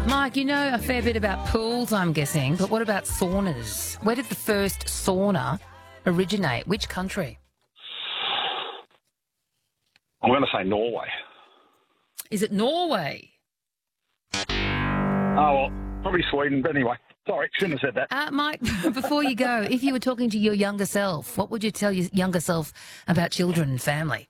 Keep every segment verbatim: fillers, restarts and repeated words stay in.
Mike, you know a fair bit about pools, I'm guessing, but what about saunas? Where did the first sauna originate? Which country? I'm going to say Norway. Is it Norway? Oh, well, probably Sweden, but anyway. Sorry, shouldn't have said that. Uh, Mike, before you go, if you were talking to your younger self, what would you tell your younger self about children and family?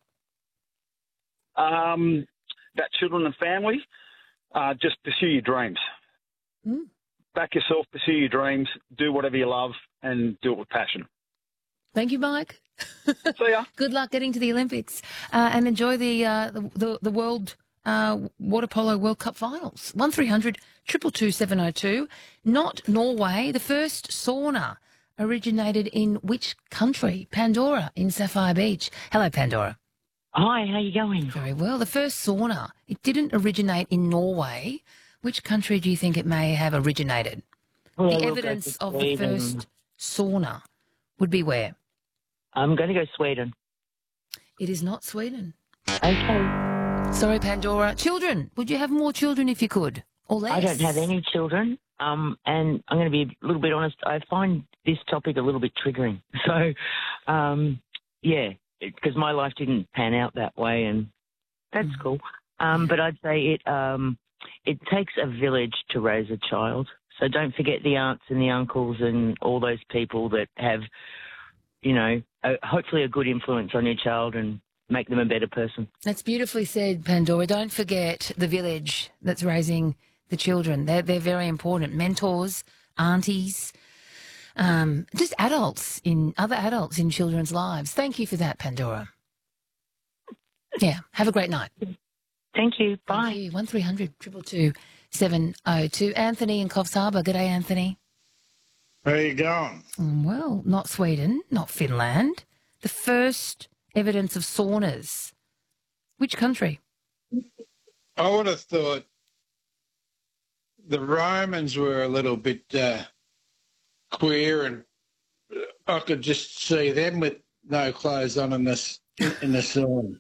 Um, about children and family, uh, just pursue your dreams. Mm. Back yourself, pursue your dreams, do whatever you love, and do it with passion. Thank you, Mike. See ya. Good luck getting to the Olympics uh, and enjoy the, uh, the, the, the World uh, Water Polo World Cup Finals. one three hundred two two two seven oh two. Not Norway. The first sauna originated in which country? Pandora in Sapphire Beach. Hello, Pandora. Hi, how you going? Very well. The first sauna, it didn't originate in Norway. Which country do you think it may have originated? Well, the we'll evidence go of to the Sweden. first sauna would be where? I'm going to go Sweden. It is not Sweden. Okay. Sorry, Pandora. Children, would you have more children if you could? Or less? I don't have any children, um, and I'm going to be a little bit honest. I find this topic a little bit triggering. So, um, yeah, because my life didn't pan out that way, and that's Mm. cool. Um, but I'd say it um, it takes a village to raise a child. So don't forget the aunts and the uncles and all those people that have, you know, a, hopefully a good influence on your child and make them a better person. That's beautifully said, Pandora. Don't forget the village that's raising the children. They're, they're very important. Mentors, aunties, um, just adults, in other adults in children's lives. Thank you for that, Pandora. Yeah, have a great night. Thank you. Bye. Thank you. one three hundred two two two seven oh two. Anthony in Coffs Harbour. Good day, Anthony. Where are you going? Mm, Well, not Sweden, not Finland. The first evidence of saunas. Which country? I would have thought the Romans were a little bit uh, queer, and I could just see them with no clothes on in this in the sauna.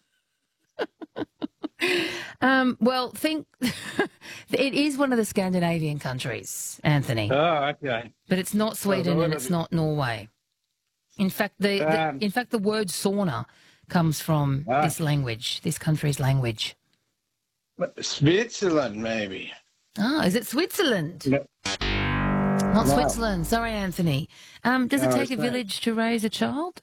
Um, well, think it is one of the Scandinavian countries, Anthony, Oh, okay. but it's not Sweden well, and it's not Norway. In fact, the, Um, the in fact the word sauna comes from Ah. this language, this country's language. Switzerland, maybe. Ah, is it Switzerland? No. Not No. Switzerland. Sorry, Anthony. Um, does it No, take a it's not. village to raise a child?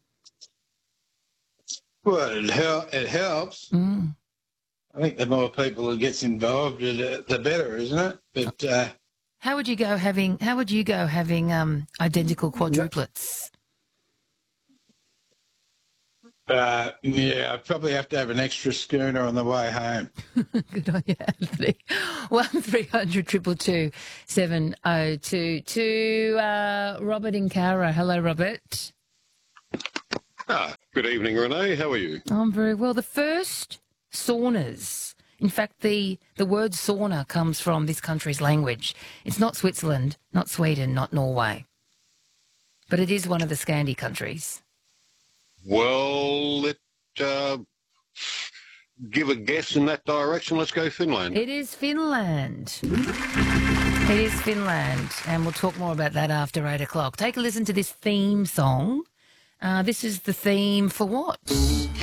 Well, it, hel- it helps. Mm. I think the more people who gets involved, the, the better, isn't it? But uh, How would you go having? How would you go having um, identical quadruplets? uh, yeah, I'd probably have to have an extra schooner on the way home. Good on you, Anthony. One three hundred two two two seven oh two two. Uh, Robert in Cowra. Hello, Robert. Ah, good evening, Renee. How are you? I'm very well. The first saunas. In fact, the the word sauna comes from this country's language. It's not Switzerland, not Sweden, not Norway, but it is one of the Scandi countries. Well, let uh, give a guess in that direction. Let's go Finland. It is Finland. It is Finland, and we'll talk more about that after eight o'clock. Take a listen to this theme song. Uh, this is the theme for what?